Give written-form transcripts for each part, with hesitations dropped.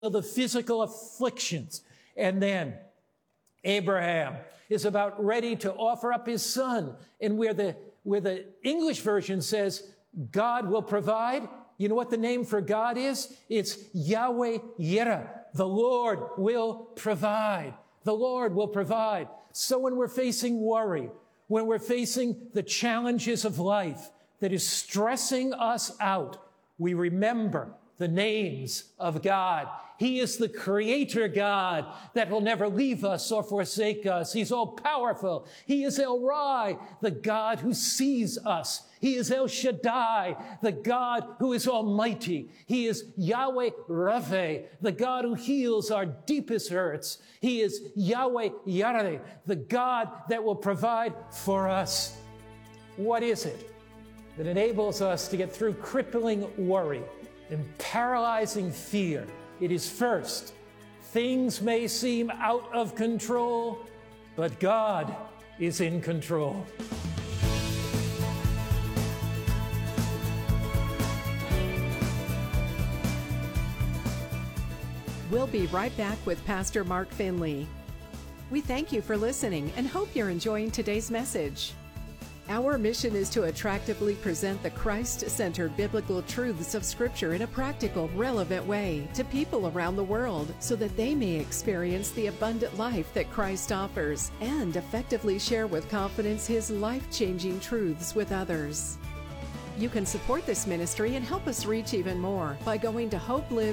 the physical afflictions. And then Abraham is about ready to offer up his son. And where the English version says, God will provide, you know what the name for God is? It's Yahweh Yireh. The Lord will provide. The Lord will provide. So when we're facing worry, when we're facing the challenges of life that is stressing us out, we remember the names of God. He is the creator God that will never leave us or forsake us. He's all powerful. He is El Rai, the God who sees us. He is El Shaddai, the God who is almighty. He is Yahweh Rapha, the God who heals our deepest hurts. He is Yahweh Yireh, the God that will provide for us. What is it that enables us to get through crippling worry and paralyzing fear? It is first, things may seem out of control, but God is in control. We'll be right back with Pastor Mark Finley. We thank you for listening and hope you're enjoying today's message. Our mission is to attractively present the Christ-centered biblical truths of Scripture in a practical, relevant way to people around the world so that they may experience the abundant life that Christ offers and effectively share with confidence His life-changing truths with others. You can support this ministry and help us reach even more by going to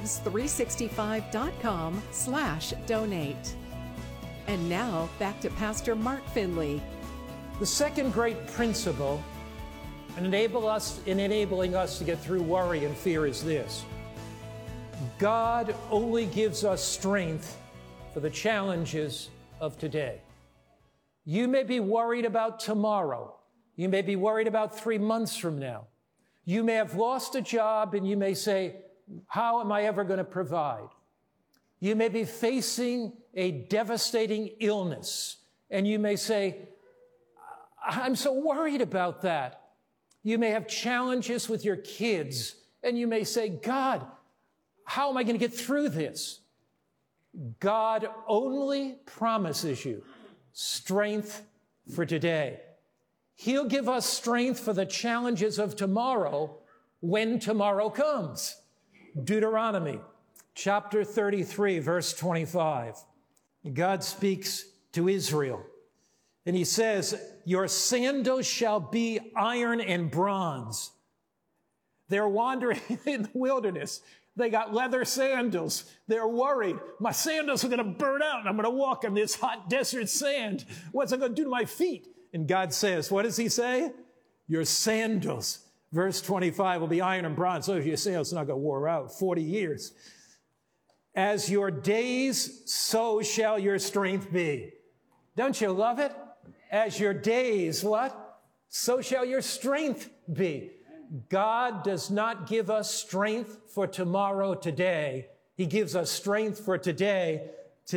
hopelives365.com/donate. And now, back to Pastor Mark Finley. The second great principle in enabling us to get through worry and fear is this: God only gives us strength for the challenges of today. You may be worried about tomorrow. You may be worried about 3 months from now. You may have lost a job and you may say, how am I ever going to provide? You may be facing a devastating illness and you may say, I'm so worried about that. You may have challenges with your kids and you may say, God, how am I going to get through this? God only promises you strength for today. He'll give us strength for the challenges of tomorrow when tomorrow comes. Deuteronomy chapter 33, verse 25. God speaks to Israel, and he says, your sandals shall be iron and bronze. They're wandering in the wilderness. They got leather sandals. They're worried. My sandals are going to burn out, and I'm going to walk on this hot desert sand. What's it going to do to my feet? And God says, what does he say? Your sandals, verse 25, will be iron and bronze. So your sandals are not going to wear out 40 years. As your days, so shall your strength be. Don't you love it? As your days, what? So shall your strength be. God does not give us strength for tomorrow today. He gives us strength for today.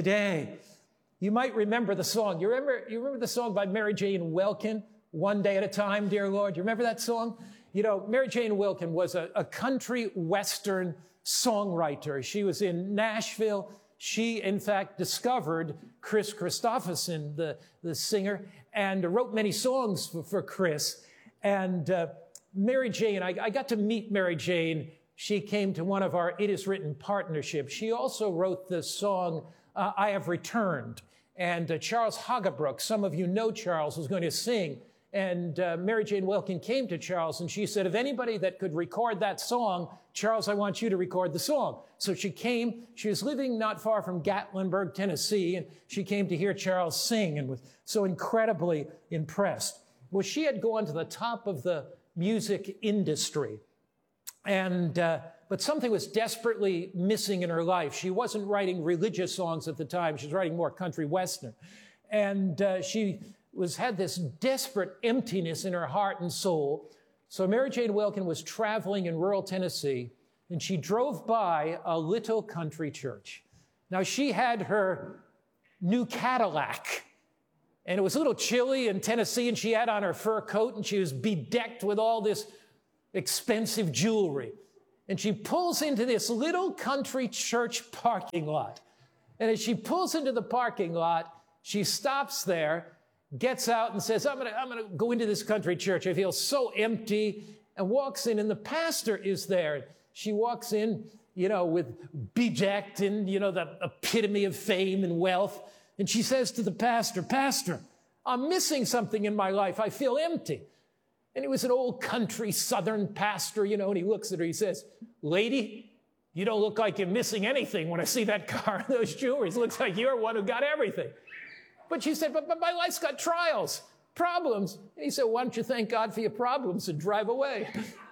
You might remember the song. You remember the song by Mary Jane Wilkin, One Day at a Time, Dear Lord? You remember that song? You know, Mary Jane Wilkin was a country western songwriter. She was in Nashville. She, in fact, discovered Chris Christopherson, the singer, and wrote many songs for Chris. And Mary Jane, I got to meet Mary Jane. She came to one of our It Is Written partnerships. She also wrote the song, I Have Returned. And Charles Hagebrook, some of you know Charles, was going to sing. And Mary Jane Wilkin came to Charles and she said, if anybody that could record that song, Charles, I want you to record the song. So she came. She was living not far from Gatlinburg, Tennessee, and she came to hear Charles sing and was so incredibly impressed. Well, she had gone to the top of the music industry. But something was desperately missing in her life. She wasn't writing religious songs at the time. She was writing more country western. And she had this desperate emptiness in her heart and soul. So Mary Jane Wilkin was traveling in rural Tennessee, and she drove by a little country church. Now, she had her new Cadillac, and it was a little chilly in Tennessee, and she had on her fur coat, and she was bedecked with all this expensive jewelry. And she pulls into this little country church parking lot. And as she pulls into the parking lot, she stops there, gets out and says, I'm gonna go into this country church. I feel so empty, and walks in, and the pastor is there. She walks in, with bedecked and, the epitome of fame and wealth. And she says to the pastor, Pastor, I'm missing something in my life. I feel empty. And he was an old country southern pastor, and he looks at her, he says, Lady, you don't look like you're missing anything when I see that car and those jewelries. Looks like you're one who got everything. But she said, but my life's got trials, problems. And he said, why don't you thank God for your problems and drive away?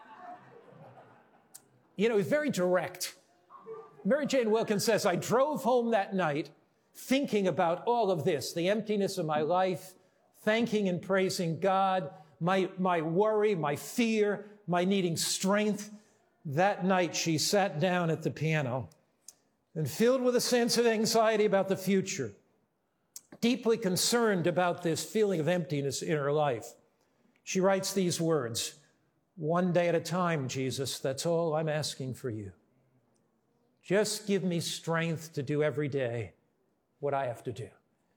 He's very direct. Mary Jane Wilkins says, I drove home that night thinking about all of this, the emptiness of my life, thanking and praising God, my worry, my fear, my needing strength. That night she sat down at the piano and, filled with a sense of anxiety about the future, deeply concerned about this feeling of emptiness in her life, she writes these words, one day at a time, Jesus, that's all I'm asking for you. Just give me strength to do every day what I have to do.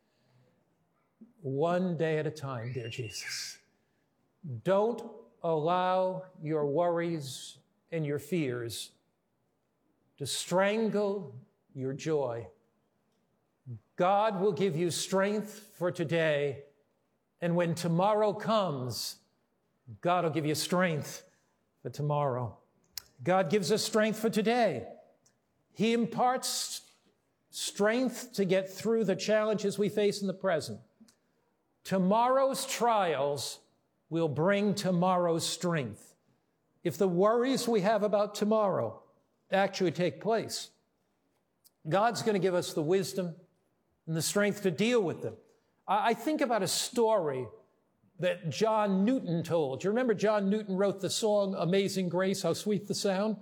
One day at a time, dear Jesus. Don't allow your worries and your fears to strangle your joy. God will give you strength for today, and when tomorrow comes, God will give you strength for tomorrow. God gives us strength for today. He imparts strength to get through the challenges we face in the present. Tomorrow's trials will bring tomorrow's strength. If the worries we have about tomorrow actually take place, God's going to give us the wisdom and the strength to deal with them. I think about a story that John Newton told. Do you remember John Newton wrote the song, Amazing Grace, How Sweet the Sound?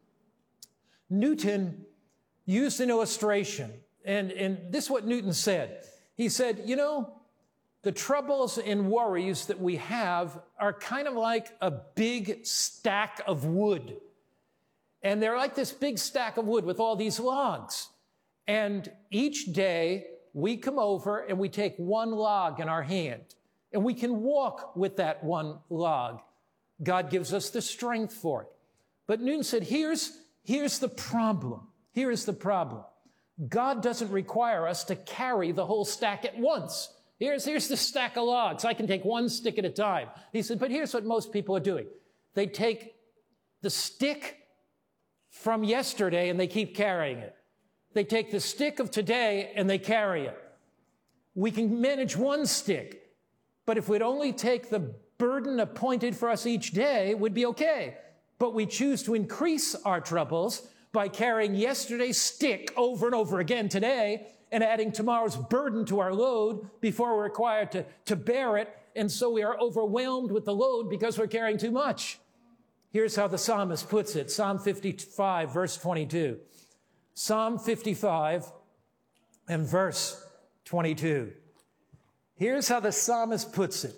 Newton used an illustration, and this is what Newton said. He said, the troubles and worries that we have are kind of like a big stack of wood. And they're like this big stack of wood with all these logs. And each day we come over and we take one log in our hand, and we can walk with that one log. God gives us the strength for it. But Newton said, here's the problem. Here is the problem. God doesn't require us to carry the whole stack at once. Here's the stack of logs. I can take one stick at a time. He said, but here's what most people are doing. They take the stick from yesterday and they keep carrying it. They take the stick of today and they carry it. We can manage one stick, but if we'd only take the burden appointed for us each day, we'd be okay. But we choose to increase our troubles by carrying yesterday's stick over and over again today and adding tomorrow's burden to our load before we're required to bear it. And so we are overwhelmed with the load because we're carrying too much. Here's how the psalmist puts it. Psalm 55, verse 22. Psalm 55 and verse 22. Here's how the psalmist puts it.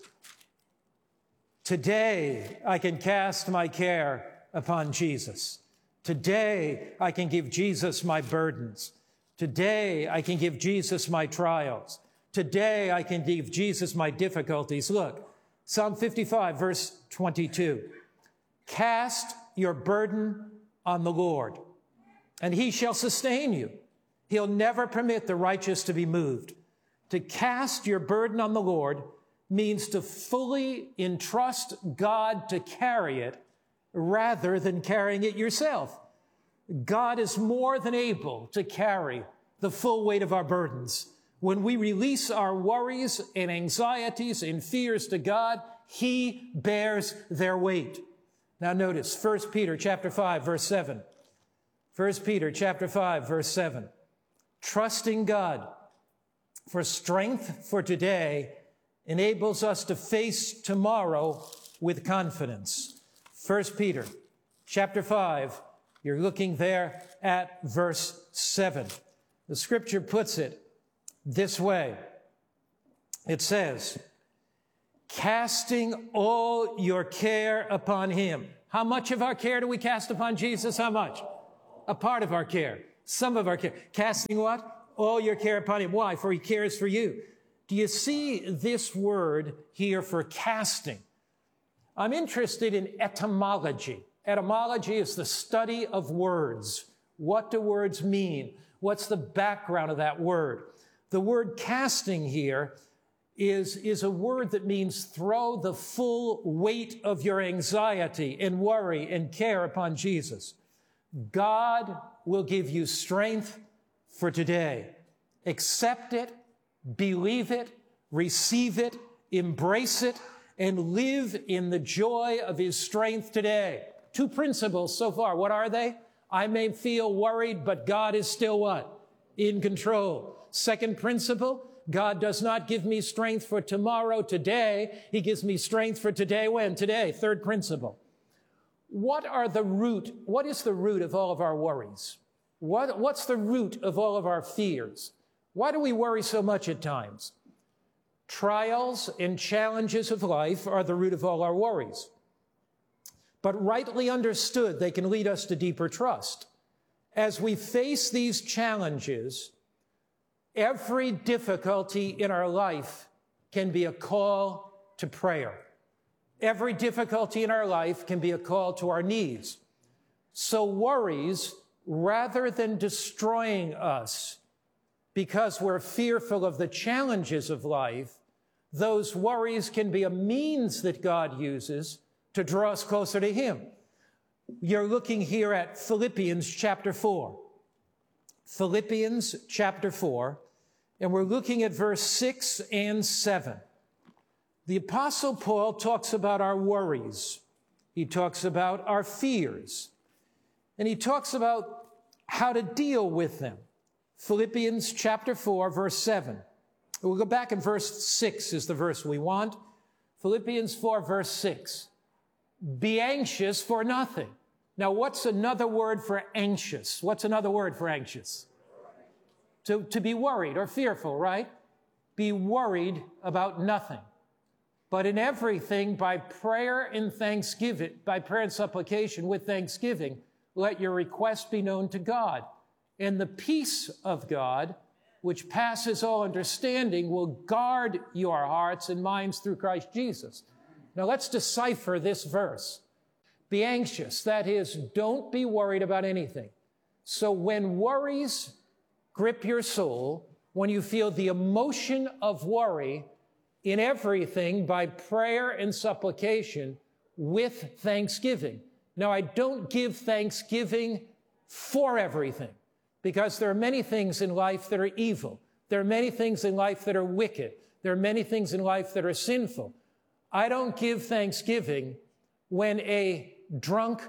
Today I can cast my care upon Jesus. Today I can give Jesus my burdens. Today I can give Jesus my trials. Today I can give Jesus my difficulties. Look, Psalm 55, verse 22. Cast your burden on the Lord, and he shall sustain you. He'll never permit the righteous to be moved. To cast your burden on the Lord means to fully entrust God to carry it rather than carrying it yourself. God is more than able to carry the full weight of our burdens. When we release our worries and anxieties and fears to God, he bears their weight. Now notice 1 Peter chapter 5, verse 7. 1 Peter chapter 5, verse 7. Trusting God for strength for today enables us to face tomorrow with confidence. 1 Peter chapter 5, you're looking there at verse 7. The scripture puts it this way. It says, casting all your care upon him. How much of our care do we cast upon Jesus? How much? A part of our care. Some of our care. Casting what? All your care upon him. Why? For he cares for you. Do you see this word here for casting? I'm interested in etymology. Etymology is the study of words. What do words mean? What's the background of that word? The word casting here is a word that means throw the full weight of your anxiety and worry and care upon Jesus. God will give you strength for today. Accept it, believe it, receive it, embrace it, and live in the joy of his strength today. 2 principles so far. What are they? I may feel worried, but God is still what? In control. Second principle, God does not give me strength for tomorrow, today. He gives me strength for today. When? Today. Third principle. What is the root of all of our worries? What's the root of all of our fears? Why do we worry so much at times? Trials and challenges of life are the root of all our worries. But rightly understood, they can lead us to deeper trust. As we face these challenges, every difficulty in our life can be a call to prayer. Every difficulty in our life can be a call to our knees. So worries, rather than destroying us because we're fearful of the challenges of life, those worries can be a means that God uses to draw us closer to him. You're looking here at Philippians chapter 4. Philippians chapter 4, and we're looking at verse 6 and 7. The Apostle Paul talks about our worries. He talks about our fears. And he talks about how to deal with them. Philippians chapter 4, verse 7. We'll go back in verse 6 is the verse we want. Philippians 4, verse 6. Be anxious for nothing. Now, what's another word for anxious? What's another word for anxious? To be worried or fearful, right? Be worried about nothing. But in everything, by prayer and thanksgiving, by prayer and supplication with thanksgiving, let your request be known to God. And the peace of God, which passes all understanding, will guard your hearts and minds through Christ Jesus. Now let's decipher this verse. Be anxious. That is, don't be worried about anything. So when worries grip your soul, when you feel the emotion of worry, in everything by prayer and supplication with thanksgiving. Now, I don't give thanksgiving for everything, because there are many things in life that are evil. There are many things in life that are wicked. There are many things in life that are sinful. I don't give thanksgiving when a drunk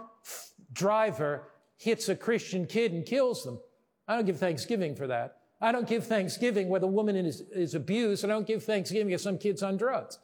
driver hits a Christian kid and kills them. I don't give thanksgiving for that. I don't give thanksgiving where the woman is abused. I don't give thanksgiving if some kid's on drugs.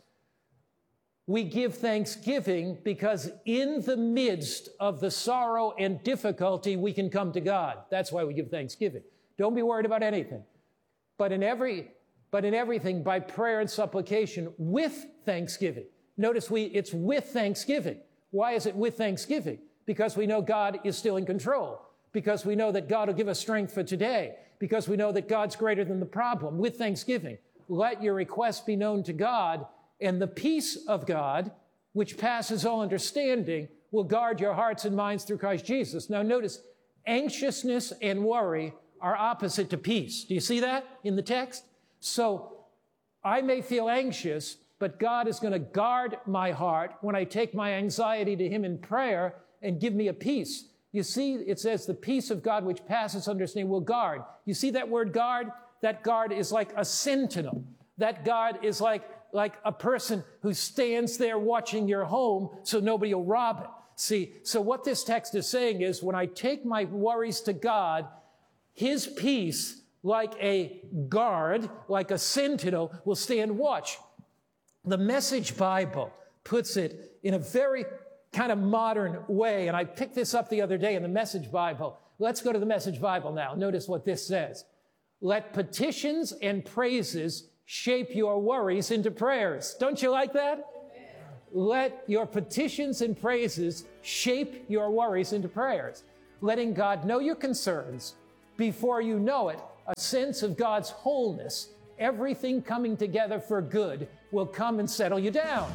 We give thanksgiving because in the midst of the sorrow and difficulty, we can come to God. That's why we give thanksgiving. Don't be worried about anything. But in everything, by prayer and supplication with thanksgiving. Notice it's with thanksgiving. Why is it with thanksgiving? Because we know God is still in control. Because we know that God will give us strength for today. Because we know that God's greater than the problem. With thanksgiving, let your request be known to God, and the peace of God, which passes all understanding, will guard your hearts and minds through Christ Jesus. Now notice, anxiousness and worry are opposite to peace. Do you see that in the text? So I may feel anxious, but God is going to guard my heart when I take my anxiety to him in prayer and give me a peace. You see, it says the peace of God which passes understanding will guard. You see that word guard? That guard is like a sentinel. That guard is like a person who stands there watching your home so nobody will rob it. See, so what this text is saying is when I take my worries to God, his peace, like a guard, like a sentinel, will stand watch. The Message Bible puts it in a very kind of modern way, and I picked this up the other day in the Message Bible. Let's go to the Message Bible now. Notice what this says. Let petitions and praises shape your worries into prayers. Don't you like that? let your petitions and praises shape your worries into prayers, letting God know your concerns. Before you know it, a sense of God's wholeness, everything coming together for good, will come and settle you down.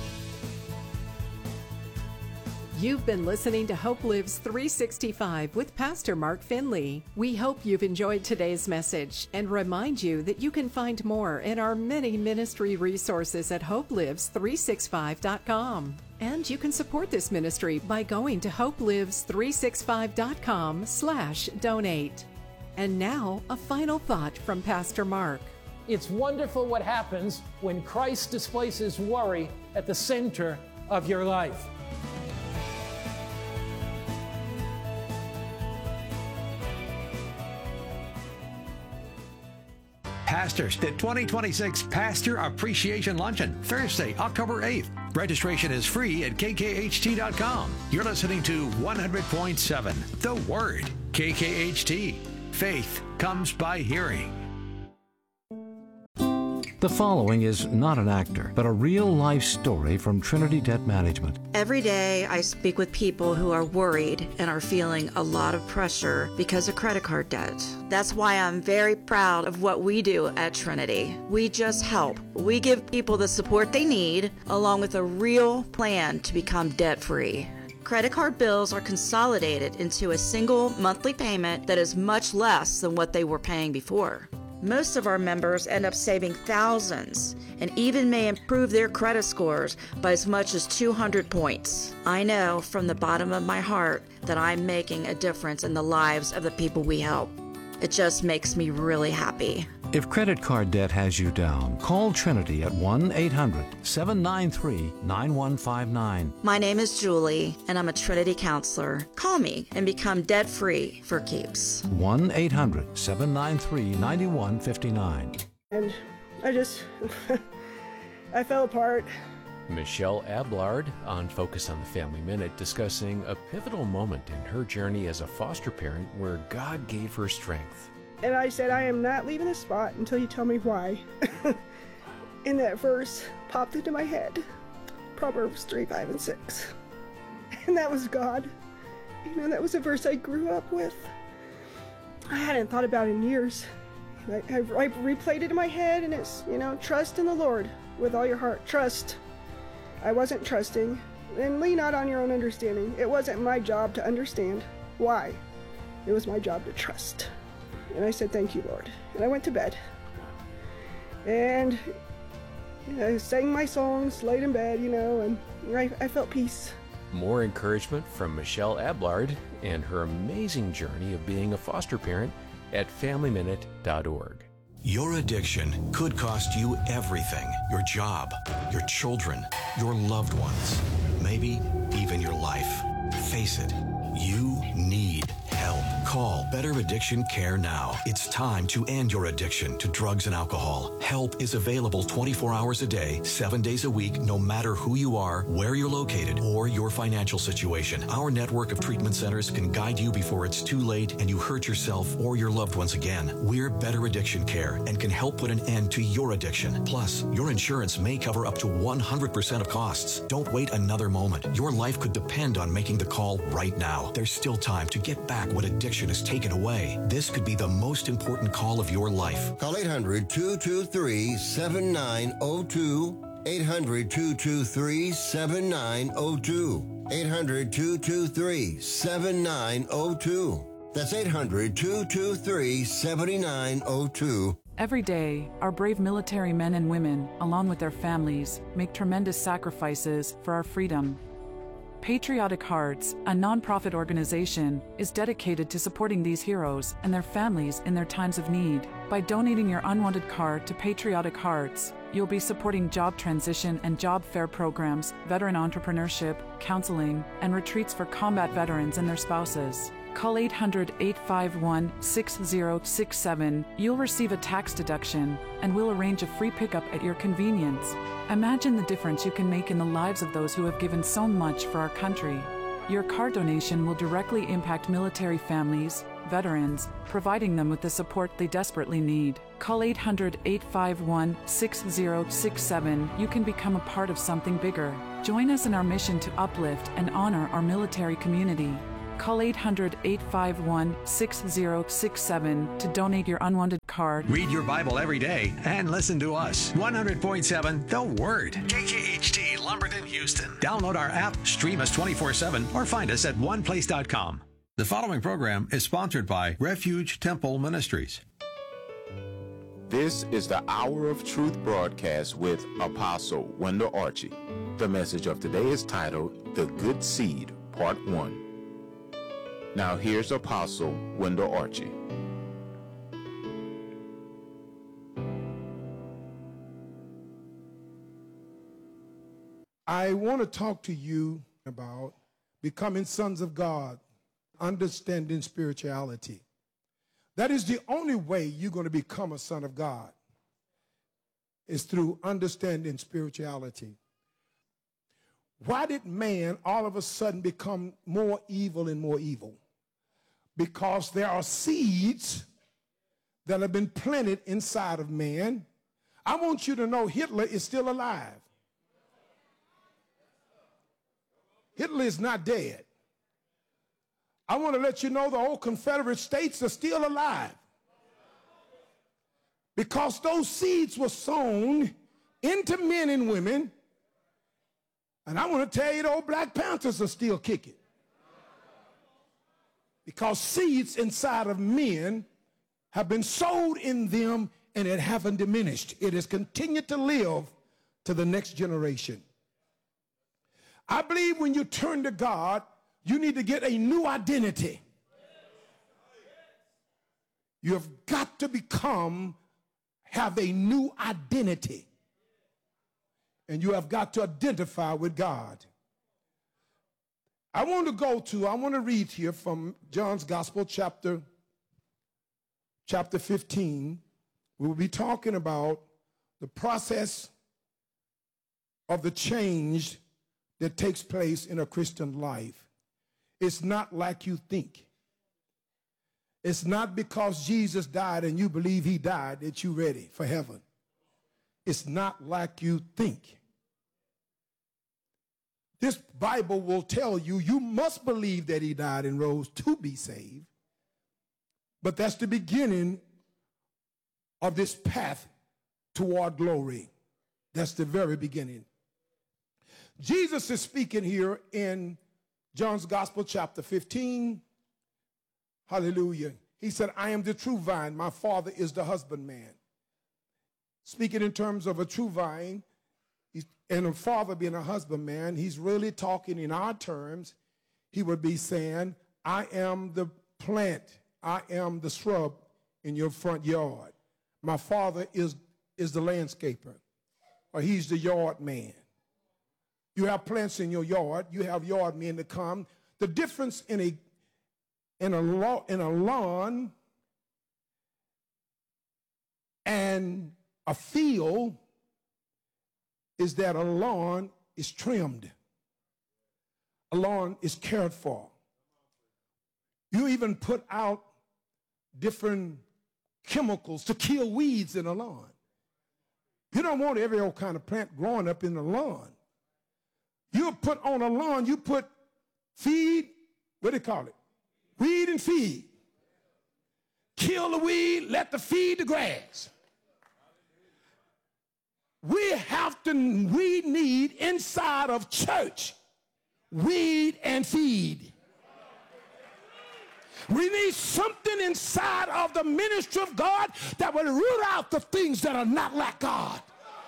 You've been listening to Hope Lives 365 with Pastor Mark Finley. We hope you've enjoyed today's message and remind you that you can find more in our many ministry resources at hopelives365.com. And you can support this ministry by going to hopelives365.com/donate. And now, a final thought from Pastor Mark. It's wonderful what happens when Christ displaces worry at the center of your life. Pastors, the 2026 Pastor Appreciation Luncheon, Thursday, October 8th. Registration is free at kkht.com. You're listening to 100.7 The Word, KKHT. Faith comes by hearing. The following is not an actor, but a real-life story from Trinity Debt Management. Every day I speak with people who are worried and are feeling a lot of pressure because of credit card debt. That's why I'm very proud of what we do at Trinity. We just help. We give people the support they need, along with a real plan to become debt-free. Credit card bills are consolidated into a single monthly payment that is much less than what they were paying before. Most of our members end up saving thousands and even may improve their credit scores by as much as 200 points. I know from the bottom of my heart that I'm making a difference in the lives of the people we help. It just makes me really happy. If credit card debt has you down, call Trinity at 1-800-793-9159. My name is Julie, and I'm a Trinity counselor. Call me and become debt-free for keeps. 1-800-793-9159. And I fell apart. Michelle Ablard on Focus on the Family Minute, discussing a pivotal moment in her journey as a foster parent where God gave her strength. And I said, I am not leaving this spot until you tell me why. And that verse popped into my head. Proverbs 3, 5, and 6. And that was God. You know, that was a verse I grew up with. I hadn't thought about it in years. I replayed it in my head, and it's, trust in the Lord with all your heart. Trust. I wasn't trusting. And lean not on your own understanding. It wasn't my job to understand why. It was my job to trust. And I said, thank you, Lord. And I went to bed. And I sang my songs, laid in bed, and I felt peace. More encouragement from Michelle Ablard and her amazing journey of being a foster parent at FamilyMinute.org. Your addiction could cost you everything. Your job, your children, your loved ones, maybe even your life. Face it, you need help. Call Better Addiction Care now. It's time to end your addiction to drugs and alcohol. Help is available 24 hours a day, 7 days a week, no matter who you are, where you're located, or your financial situation. Our network of treatment centers can guide you before it's too late and you hurt yourself or your loved ones again. We're Better Addiction Care and can help put an end to your addiction. Plus, your insurance may cover up to 100% of costs. Don't wait another moment. Your life could depend on making the call right now. There's still time to get back what addiction has taken away. This could be the most important call of your life. Call 800-223-7902. 800-223-7902. 800-223-7902. That's 800-223-7902. Every day, our brave military men and women, along with their families, make tremendous sacrifices for our freedom. Patriotic Hearts, a nonprofit organization, is dedicated to supporting these heroes and their families in their times of need. By donating your unwanted card to Patriotic Hearts, you'll be supporting job transition and job fair programs, veteran entrepreneurship, counseling, and retreats for combat veterans and their spouses. Call 800-851-6067. You'll receive a tax deduction, and we'll arrange a free pickup at your convenience. Imagine the difference you can make in the lives of those who have given so much for our country. Your card donation will directly impact military families, veterans, providing them with the support they desperately need. Call 800-851-6067. You can become a part of something bigger. Join us in our mission to uplift and honor our military community. Call 800-851-6067 to donate your unwanted card. Read your Bible every day and listen to us. 100.7 The Word. KKHT, Lumberton, Houston. Download our app, stream us 24/7, or find us at oneplace.com. The following program is sponsored by Refuge Temple Ministries. This is the Hour of Truth broadcast with Apostle Wendell Archie. The message of today is titled, The Good Seed, Part 1. Now here's Apostle Wendell Archie. I want to talk to you about becoming sons of God, understanding spirituality. That is the only way you're going to become a son of God, is through understanding spirituality. Why did man all of a sudden become more evil and more evil? Because there are seeds that have been planted inside of man. I want you to know Hitler is still alive. Hitler is not dead. I want to let you know the old Confederate States are still alive. Because those seeds were sown into men and women. And I want to tell you, the old Black Panthers are still kicking. Because seeds inside of men have been sowed in them and it haven't diminished. It has continued to live to the next generation. I believe when you turn to God, you need to get a new identity. You have got to have a new identity. And you have got to identify with God. I want to read here from John's Gospel, chapter 15. We will be talking about the process of the change that takes place in a Christian life. It's not like you think. It's not because Jesus died and you believe he died that you're ready for heaven. It's not like you think. This Bible will tell you, you must believe that he died and rose to be saved. But that's the beginning of this path toward glory. That's the very beginning. Jesus is speaking here in John's Gospel, chapter 15. Hallelujah. He said, I am the true vine. My Father is the husbandman. Speaking in terms of a true vine, and a father being a husbandman, he's really talking in our terms. He would be saying, I am the plant. I am the shrub in your front yard. My Father is the landscaper, or he's the yard man. You have plants in your yard. You have yard men to come. The difference in a lawn and a field is that a lawn is trimmed. A lawn is cared for. You even put out different chemicals to kill weeds in a lawn. You don't want every old kind of plant growing up in the lawn. You put on a lawn, you put feed, what do you call it? Weed and feed. Kill the weed, let the feed the grass. We need inside of church, weed and feed. We need something inside of the ministry of God that will root out the things that are not like God.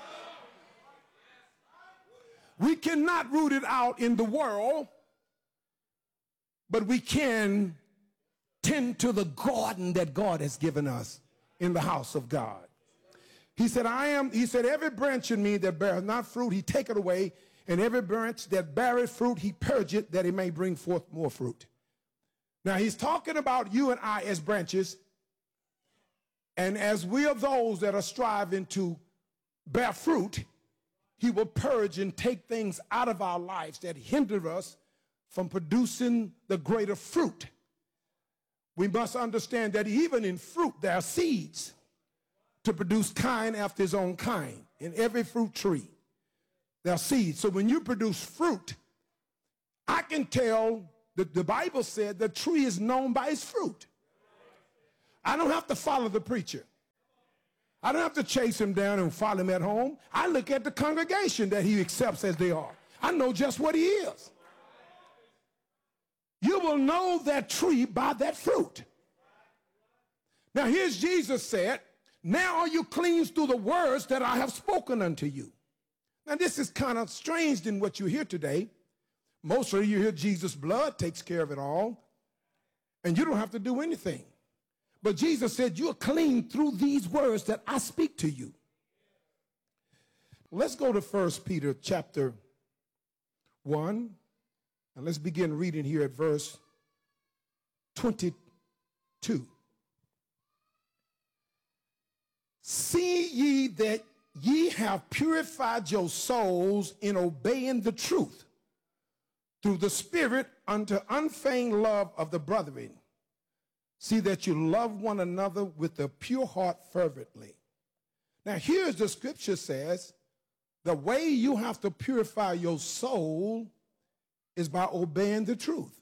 We cannot root it out in the world, but we can tend to the garden that God has given us in the house of God. He said, every branch in me that beareth not fruit, he taketh away, and every branch that beareth fruit, he purgeth, that he may bring forth more fruit. Now, he's talking about you and I as branches, and as we are those that are striving to bear fruit, he will purge and take things out of our lives that hinder us from producing the greater fruit. we must understand that even in fruit there are seeds to produce kind after his own kind. In every fruit tree, there are seeds. So when you produce fruit, I can tell that the Bible said the tree is known by its fruit. I don't have to follow the preacher. I don't have to chase him down and follow him at home. I look at the congregation that he accepts as they are. I know just what he is. You will know that tree by that fruit. Now here's Jesus said, now are you cleansed through the words that I have spoken unto you. Now this is kind of strange than what you hear today. Mostly you hear Jesus' blood takes care of it all, and you don't have to do anything. But Jesus said, you're clean through these words that I speak to you. Let's go to 1 Peter chapter 1, and let's begin reading here at verse 22. See ye that ye have purified your souls in obeying the truth through the Spirit unto unfeigned love of the brethren. See that you love one another with a pure heart fervently. Now here's the scripture says, the way you have to purify your soul is by obeying the truth.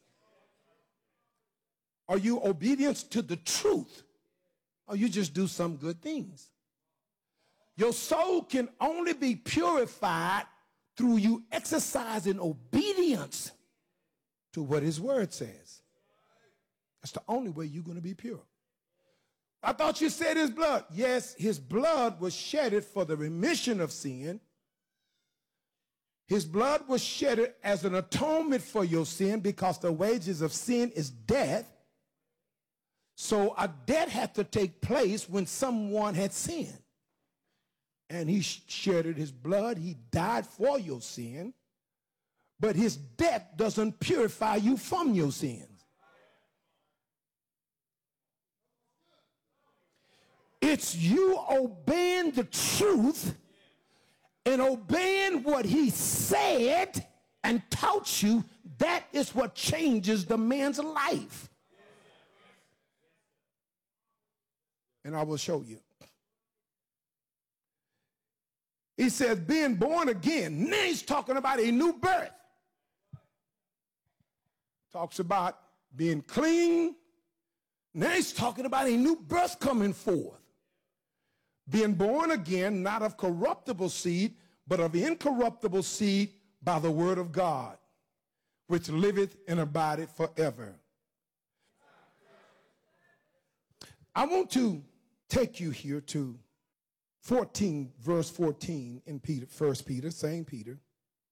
Are you obedient to the truth, or you just do some good things? Your soul can only be purified through you exercising obedience to what his word says. That's the only way you're going to be pure. I thought you said his blood. Yes, his blood was shedded for the remission of sin. His blood was shedded as an atonement for your sin because the wages of sin is death. So a debt had to take place when someone had sinned. And he shedded his blood. He died for your sin. But his death doesn't purify you from your sins. It's you obeying the truth and obeying what he said and taught you. That is what changes the man's life. And I will show you. He says being born again. Now he's talking about a new birth. Talks about being clean. Now he's talking about a new birth coming forth. Being born again, not of corruptible seed, but of incorruptible seed by the word of God, which liveth and abideth forever. I want to take you here to 14, verse 14 in Peter, 1 Peter, St. Peter.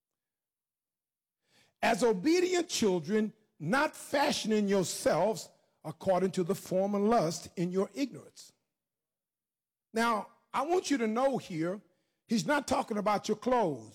As obedient children, not fashioning yourselves according to the former lust in your ignorance. Now, I want you to know here, he's not talking about your clothes.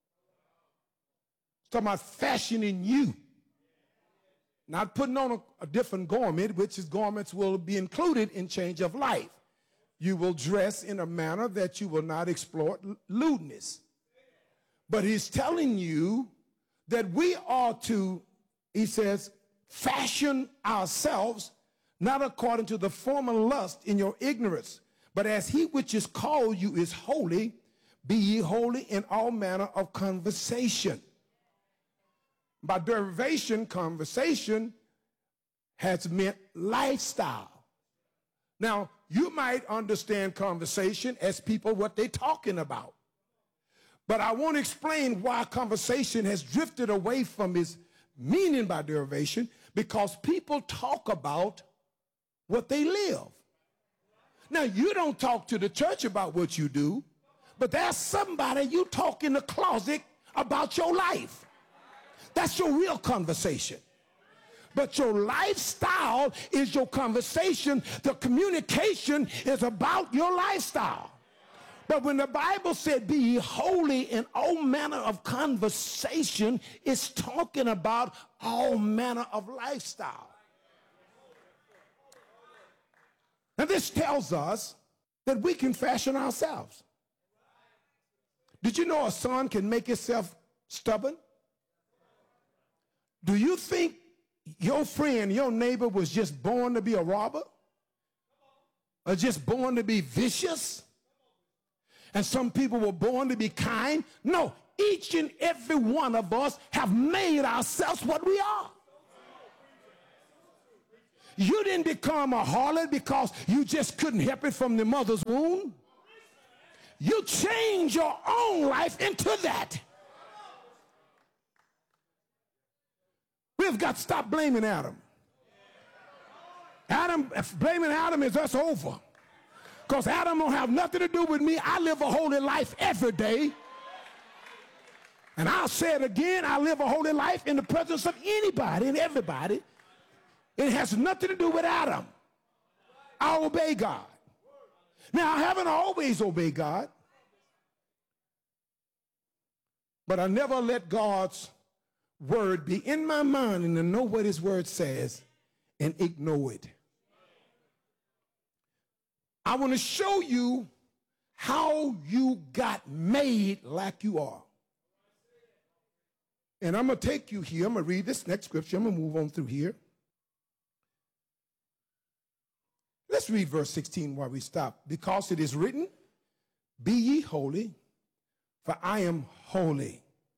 He's talking about fashioning you. Not putting on a different garment, which is garments will be included in change of life. You will dress in a manner that you will not exploit lewdness. But he's telling you that we are to, he says, fashion ourselves not according to the former lust in your ignorance, but as he which is called you is holy, be ye holy in all manner of conversation. By derivation, conversation has meant lifestyle. Now, you might understand conversation as people what they're talking about. But I want to explain why conversation has drifted away from its meaning by derivation, because people talk about what they live. Now, you don't talk to the church about what you do, but there's somebody you talk in the closet about your life. That's your real conversation. But your lifestyle is your conversation. The communication is about your lifestyle. But when the Bible said, be ye holy in all manner of conversation, it's talking about all manner of lifestyle. Now this tells us that we can fashion ourselves. Did you know a son can make itself stubborn? Do you think your friend, your neighbor was just born to be a robber, or just born to be vicious, and some people were born to be kind. No, each and every one of us have made ourselves what we are. You didn't become a harlot because you just couldn't help it from the mother's womb. You changed your own life into that. We've got to stop blaming Adam. Blaming Adam is us over. Because Adam don't have nothing to do with me. I live a holy life every day. And I'll say it again, I live a holy life in the presence of anybody and everybody. It has nothing to do with Adam. I obey God. Now, I haven't always obeyed God, but I never let God's word be in my mind and to know what his word says and ignore it. I want to show you how you got made like you are. And I'm going to take you here. I'm going to read this next scripture. I'm going to move on through here. Let's read verse 16 while we stop. Because it is written, be ye holy, for I am holy.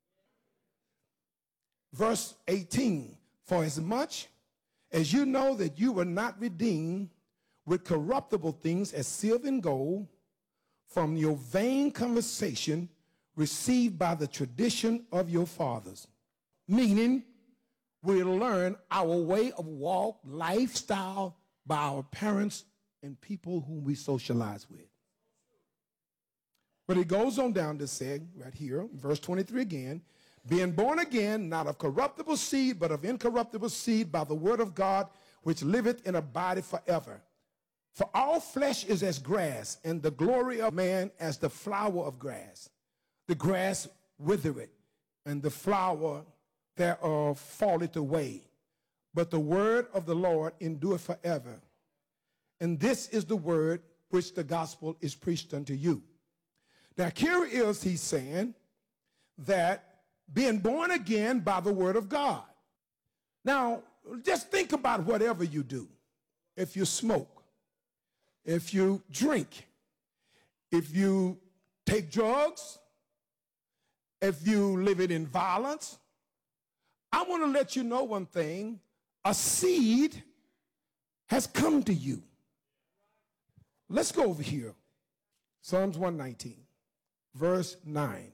Verse 18, for as much as you know that you were not redeemed with corruptible things as silver and gold from your vain conversation received by the tradition of your fathers. Meaning, we learn our way of walk, lifestyle, by our parents and people whom we socialize with. But it goes on down to say, right here, verse 23 again, being born again, not of corruptible seed, but of incorruptible seed, by the word of God, which liveth and abideth forever. For all flesh is as grass, and the glory of man as the flower of grass. The grass withereth, and the flower thereof falleth away. But the word of the Lord endureth forever. And this is the word which the gospel is preached unto you. Now here is he saying that being born again by the word of God. Now just think about whatever you do. If you smoke, if you drink, if you take drugs, if you live it in violence, I want to let you know one thing. A seed has come to you. Let's go over here. Psalms 119, verse 9.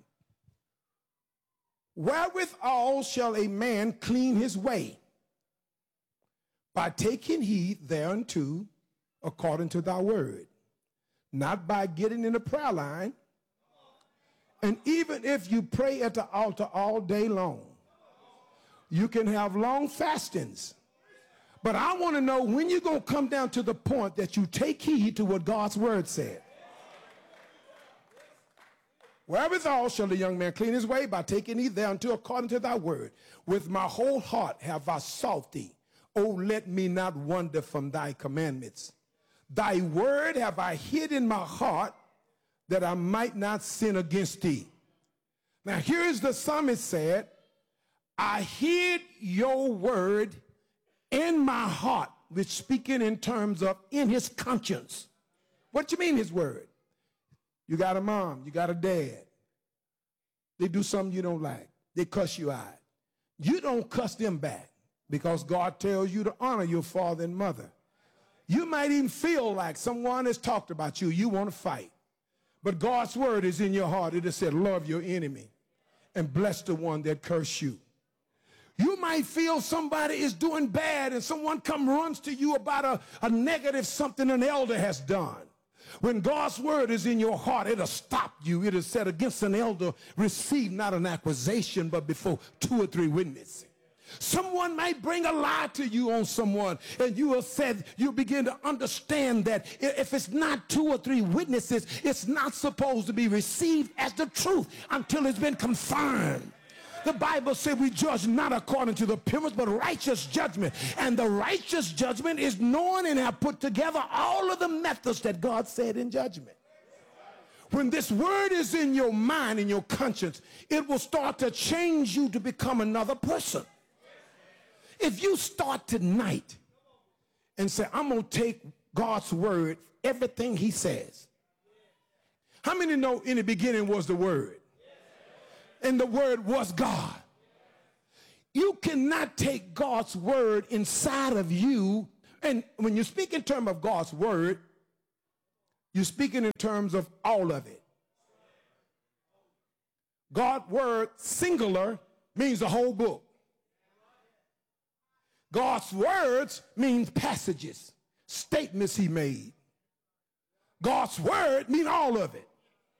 Wherewithal shall a man clean his way? By taking heed thereunto according to thy word. Not by getting in the prayer line. And even if you pray at the altar all day long, you can have long fastings. But I want to know when you're going to come down to the point that you take heed to what God's word said. Wherewithal shall the young man clean his way? By taking heed thereunto according to thy word. With my whole heart have I sought thee. Oh, let me not wander from thy commandments. Thy word have I hid in my heart, that I might not sin against thee. Now here's the psalmist said, I hid your word in my heart, which speaking in terms of in his conscience. What do you mean his word? You got a mom, you got a dad. They do something you don't like. They cuss you out. You don't cuss them back because God tells you to honor your father and mother. You might even feel like someone has talked about you. You want to fight. But God's word is in your heart. It has said, love your enemy and bless the one that curse you. You might feel somebody is doing bad and someone runs to you about a negative something an elder has done. When God's word is in your heart, it'll stop you. It is said against an elder, receive not an accusation, but before 2 or 3 witnesses. Someone might bring a lie to you on someone, and you have said, you begin to understand that if it's not 2 or 3 witnesses, it's not supposed to be received as the truth until it's been confirmed. The Bible said we judge not according to the appearance, but righteous judgment. And the righteous judgment is knowing and have put together all of the methods that God said in judgment. When this word is in your mind, in your conscience, it will start to change you to become another person. If you start tonight and say, I'm going to take God's word, everything he says. How many know in the beginning was the word? And the word was God. You cannot take God's word inside of you. And when you speak in terms of God's word, you're speaking in terms of all of it. God's word, singular, means the whole book. God's words means passages, statements he made. God's word means all of it.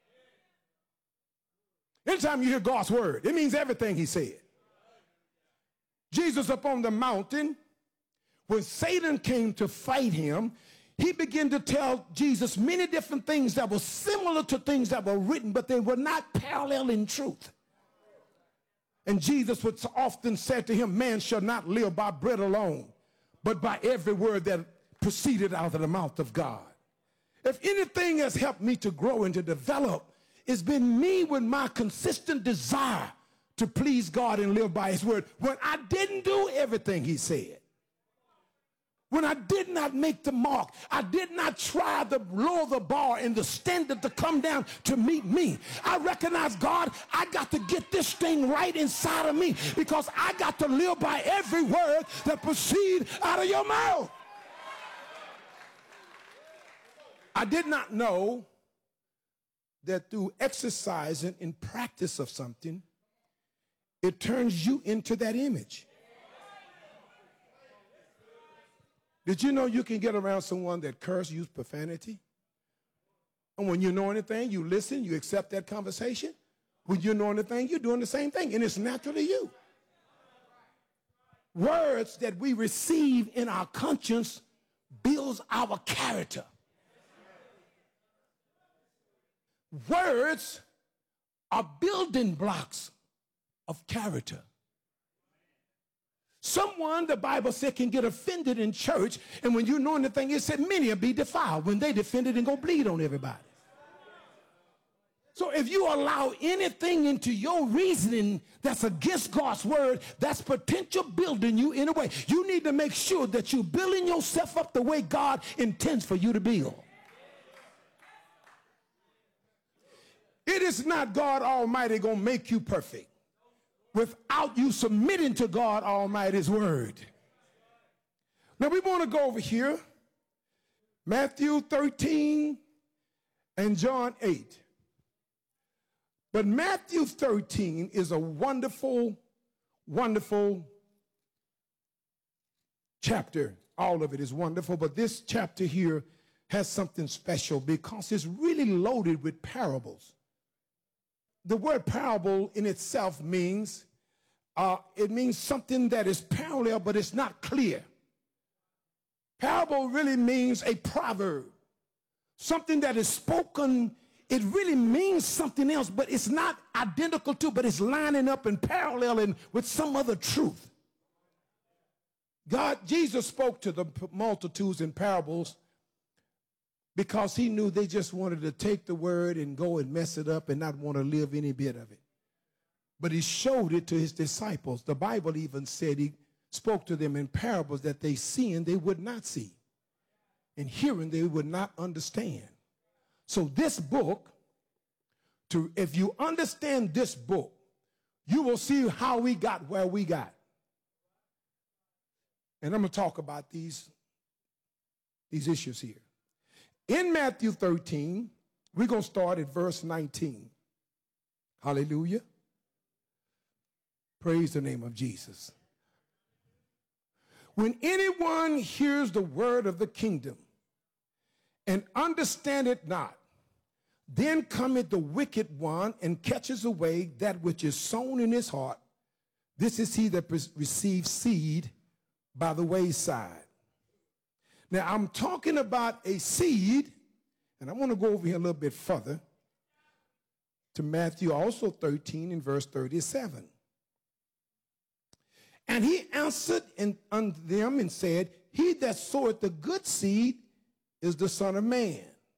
Anytime you hear God's word, it means everything he said. Jesus up on the mountain, when Satan came to fight him, he began to tell Jesus many different things that were similar to things that were written, but they were not parallel in truth. And Jesus would often say to him, man shall not live by bread alone, but by every word that proceeded out of the mouth of God. If anything has helped me to grow and to develop, it's been me with my consistent desire to please God and live by his word. When I didn't do everything he said, when I did not make the mark, I did not try to lower the bar and the standard to come down to meet me. I recognize, God, I got to get this thing right inside of me because I got to live by every word that proceeds out of your mouth. I did not know that through exercising and practice of something, it turns you into that image. Did you know you can get around someone that curses, use profanity? And when you know anything, you listen, you accept that conversation. When you know anything, you're doing the same thing, and it's naturally you. Words that we receive in our conscience builds our character. Words are building blocks of character. Someone, the Bible said, can get offended in church, and when you know anything, it said many will be defiled when they defended and go bleed on everybody. So if you allow anything into your reasoning that's against God's word, that's potential building you in a way. You need to make sure that you're building yourself up the way God intends for you to build. It is not God Almighty going to make you perfect without you submitting to God Almighty's word. Now we want to go over here, Matthew 13 and John 8. But Matthew 13 is a wonderful, wonderful chapter. All of it is wonderful, but this chapter here has something special because it's really loaded with parables. The word parable in itself means, it means something that is parallel, but it's not clear. Parable really means a proverb, something that is spoken. It really means something else, but it's not identical to, but it's lining up and paralleling with some other truth. Jesus spoke to the multitudes in parables because he knew they just wanted to take the word and go and mess it up and not want to live any bit of it. But he showed it to his disciples. The Bible even said he spoke to them in parables that they seeing they would not see, and hearing they would not understand. So this book, if you understand this book, you will see how we got where we got. And I'm going to talk about these issues here. In Matthew 13, we're going to start at verse 19. Hallelujah. Praise the name of Jesus. When anyone hears the word of the kingdom and understand it not, then cometh the wicked one and catches away that which is sown in his heart. This is he that receives seed by the wayside. Now, I'm talking about a seed, and I want to go over here a little bit further to Matthew also 13 and verse 37. And he answered unto them and said, he that soweth the good seed is the Son of Man.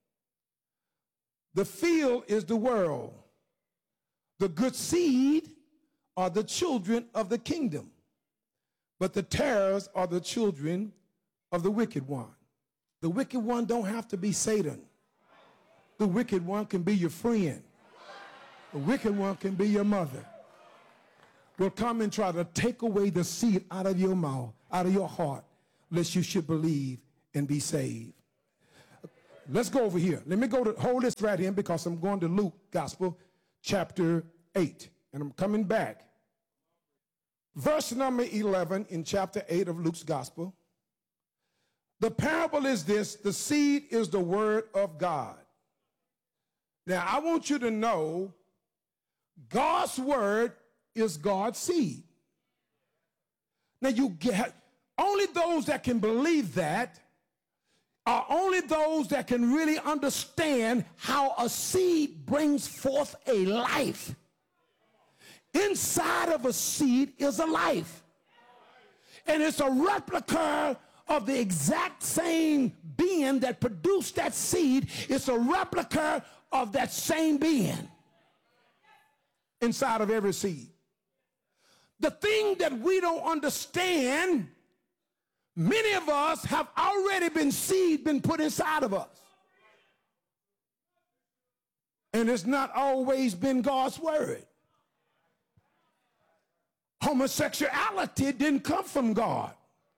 The field is the world. The good seed are the children of the kingdom. but the tares are the children of the wicked one. The wicked one don't have to be Satan. The wicked one can be your friend. The wicked one can be your mother. Will come and try to take away the seed out of your mouth, out of your heart, lest you should believe and be saved. Let's go over here. Let me hold this right here because I'm going to Luke Gospel, chapter 8. And I'm coming back. Verse number 11 in chapter 8 of Luke's Gospel. The parable is this: the seed is the word of God. Now, I want you to know God's word is God's seed. Now, only those that can believe that are only those that can really understand how a seed brings forth a life. Inside of a seed is a life. And it's a replica of the exact same being that produced that seed. It's a replica of that same being inside of every seed. The thing that we don't understand, many of us have already been put inside of us. And it's not always been God's word. Homosexuality didn't come from God.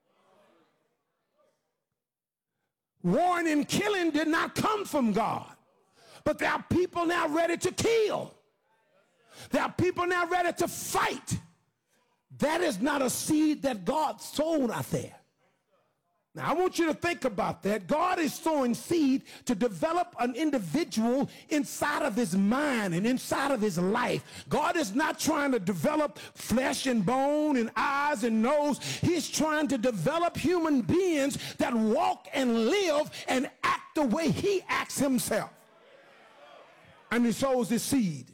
Warring and killing did not come from God. But there are people now ready to kill. There are people now ready to fight. That is not a seed that God sowed out there. Now, I want you to think about that. God is sowing seed to develop an individual inside of his mind and inside of his life. God is not trying to develop flesh and bone and eyes and nose. He's trying to develop human beings that walk and live and act the way he acts himself. And he sows his seed.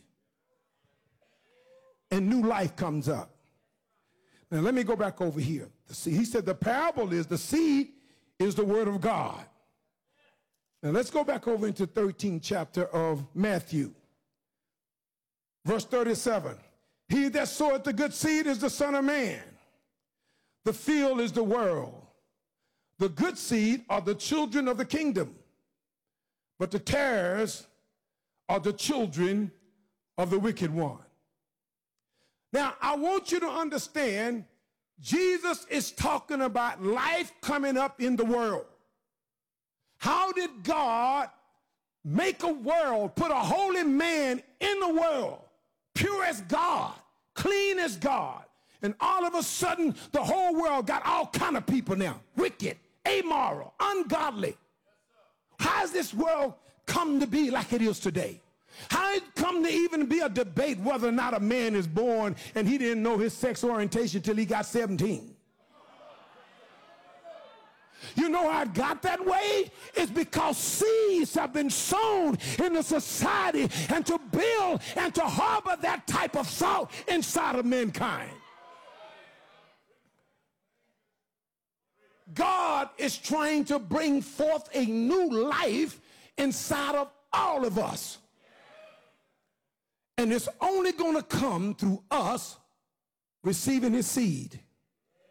And new life comes up. Now, let me go back over here. He said the parable is the seed is the word of God. Now, let's go back over into 13th chapter of Matthew. Verse 37. He that soweth the good seed is the Son of Man. The field is the world. The good seed are the children of the kingdom. But the tares are the children of the wicked one. Now, I want you to understand, Jesus is talking about life coming up in the world. How did God make a world, put a holy man in the world, pure as God, clean as God, and all of a sudden the whole world got all kind of people now, wicked, amoral, ungodly. How has this world come to be like it is today? How did it come to even be a debate whether or not a man is born and he didn't know his sex orientation till he got 17? You know how it got that way? It's because seeds have been sown in the society and to build and to harbor that type of thought inside of mankind. God is trying to bring forth a new life inside of all of us. And it's only going to come through us receiving his seed.